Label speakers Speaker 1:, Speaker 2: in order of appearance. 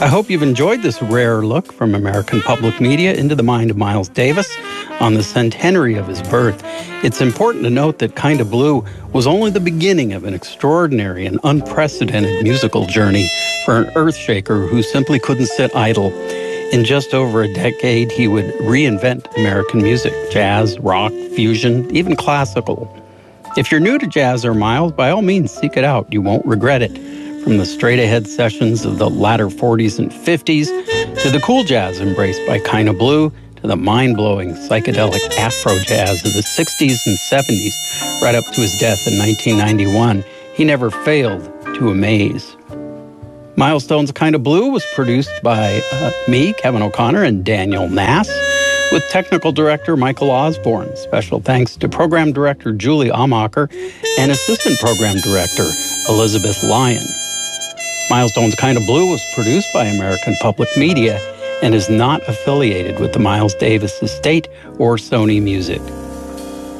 Speaker 1: I hope you've enjoyed this rare look from American Public Media into the mind of Miles Davis on the centenary of his birth. It's important to note that Kinda Blue was only the beginning of an extraordinary and unprecedented musical journey for an earthshaker who simply couldn't sit idle. In just over a decade, he would reinvent American music: jazz, rock, fusion, even classical. If you're new to jazz or Miles, by all means, seek it out. You won't regret it. From the straight-ahead sessions of the latter 40s and 50s to the cool jazz embraced by Kinda Blue to the mind-blowing psychedelic Afro jazz of the 60s and 70s, right up to his death in 1991, he never failed to amaze. Milestones Kinda Blue was produced by me, Kevin O'Connor, and Daniel Nass, with technical director Michael Osborne. Special thanks to program director Julie Amacher and assistant program director Elizabeth Lyon. Milestones Kinda Blue was produced by American Public Media and is not affiliated with the Miles Davis Estate or Sony Music.